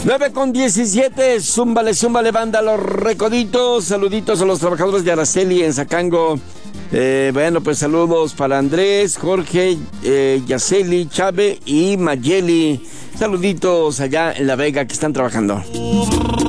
9:17, zúmbale, banda, los recoditos. Saluditos a los trabajadores de Araceli en Zacango. Bueno, pues saludos para Andrés, Jorge, Yaceli, Chave y Mayeli. Saluditos allá en La Vega que están trabajando.